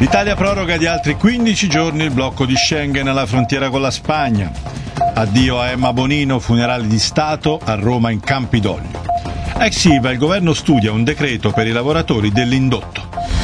L'Italia proroga di altri 15 giorni il blocco di Schengen alla frontiera con la Spagna. Addio a Emma Bonino, funerali di Stato a Roma in Campidoglio. Ex Ilva, il governo studia un decreto per i lavoratori dell'indotto.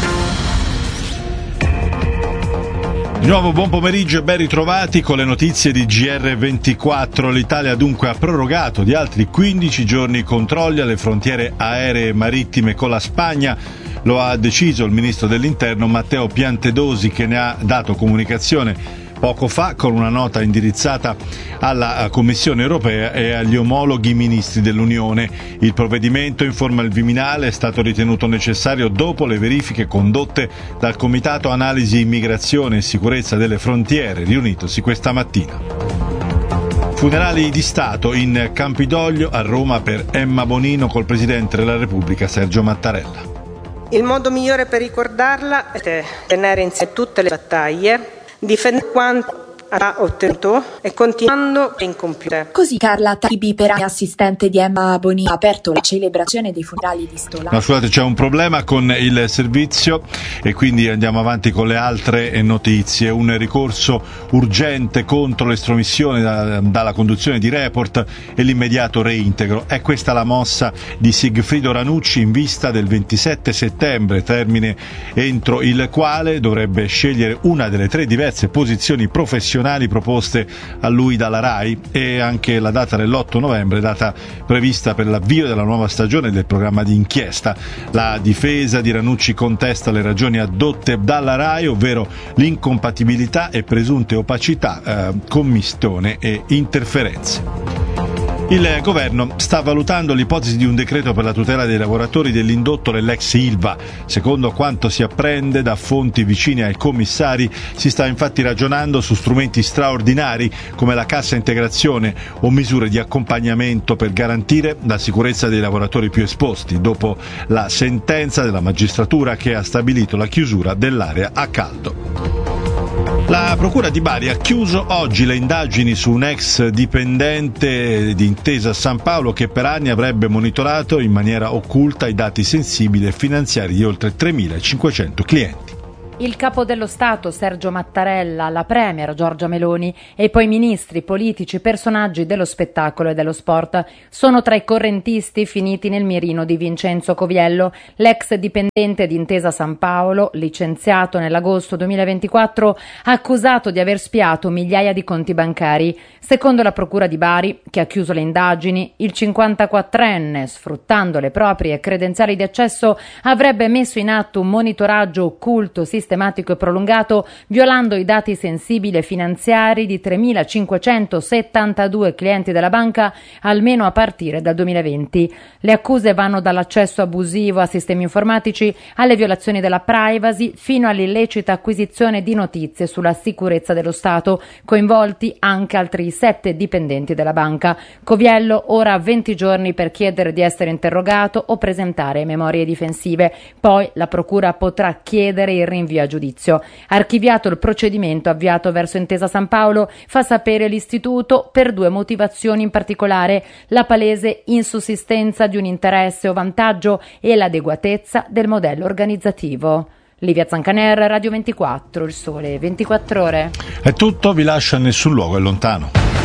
Di nuovo buon pomeriggio e ben ritrovati con le notizie di GR24. L'Italia dunque ha prorogato di altri 15 giorni i controlli alle frontiere aeree e marittime con la Spagna. Lo ha deciso il ministro dell'Interno Matteo Piantedosi, che ne ha dato comunicazione poco fa con una nota indirizzata alla Commissione europea e agli omologhi ministri dell'Unione. Il provvedimento, informa il Viminale, è stato ritenuto necessario dopo le verifiche condotte dal Comitato Analisi Immigrazione e Sicurezza delle Frontiere, riunitosi questa mattina. Funerali di Stato in Campidoglio a Roma per Emma Bonino col Presidente della Repubblica Sergio Mattarella. Il modo migliore per ricordarla è tenere insieme tutte le battaglie, difendere quanto ha ottenuto e continuando incompiute. Così Carla Tabibi, assistente di Emma Bonino, ha aperto la celebrazione dei funerali di Stolano. No, scusate, c'è un problema con il servizio e quindi andiamo avanti con le altre notizie. Un ricorso urgente contro l'estromissione dalla conduzione di Report e l'immediato reintegro. È questa la mossa di Sigfrido Ranucci in vista del 27 settembre, termine entro il quale dovrebbe scegliere una delle 3 diverse posizioni professionali proposte a lui dalla RAI, e anche la data dell'8 novembre, data prevista per l'avvio della nuova stagione del programma di inchiesta. La difesa di Ranucci contesta le ragioni addotte dalla RAI, ovvero l'incompatibilità e presunte opacità, commistione e interferenze. Il governo sta valutando l'ipotesi di un decreto per la tutela dei lavoratori dell'indotto dell'ex Ilva. Secondo quanto si apprende da fonti vicine ai commissari, si sta infatti ragionando su strumenti straordinari come la cassa integrazione o misure di accompagnamento per garantire la sicurezza dei lavoratori più esposti, dopo la sentenza della magistratura che ha stabilito la chiusura dell'area a caldo. La Procura di Bari ha chiuso oggi le indagini su un ex dipendente di Intesa Sanpaolo che per anni avrebbe monitorato in maniera occulta i dati sensibili e finanziari di oltre 3.500 clienti. Il capo dello Stato Sergio Mattarella, la premier Giorgia Meloni e poi ministri, politici, personaggi dello spettacolo e dello sport sono tra i correntisti finiti nel mirino di Vincenzo Coviello, l'ex dipendente di Intesa Sanpaolo, licenziato nell'agosto 2024, accusato di aver spiato migliaia di conti bancari. Secondo la Procura di Bari, che ha chiuso le indagini, il 54enne, sfruttando le proprie credenziali di accesso, avrebbe messo in atto un monitoraggio occulto, sistematico e prolungato, violando i dati sensibili e finanziari di 3.572 clienti della banca, almeno a partire dal 2020. Le accuse vanno dall'accesso abusivo a sistemi informatici alle violazioni della privacy fino all'illecita acquisizione di notizie sulla sicurezza dello Stato, coinvolti anche altri 7 dipendenti della banca. Coviello ora ha 20 giorni per chiedere di essere interrogato o presentare memorie difensive. Poi la procura potrà chiedere il rinvio a giudizio. Archiviato il procedimento avviato verso Intesa Sanpaolo, fa sapere l'istituto, per 2 motivazioni in particolare: la palese insussistenza di un interesse o vantaggio e l'adeguatezza del modello organizzativo. Livia Zancaner, Radio 24, Il Sole 24 Ore. È tutto, vi lascio a nessun luogo, è lontano.